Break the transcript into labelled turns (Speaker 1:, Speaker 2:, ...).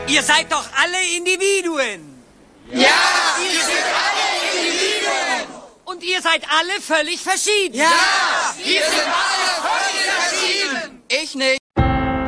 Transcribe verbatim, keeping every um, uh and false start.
Speaker 1: Ihr seid doch alle Individuen.
Speaker 2: Ja, wir sind alle Individuen.
Speaker 1: Und ihr seid alle völlig verschieden.
Speaker 2: Ja, wir